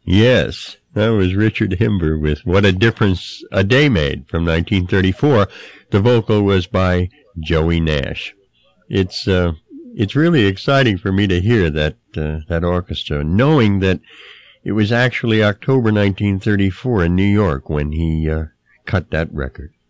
Yes, that was Richard Himber with What a Difference a Day Made from 1934. The vocal was by Joey Nash. It's really exciting for me to hear that orchestra, knowing that it was actually October 1934 in New York when he cut that record.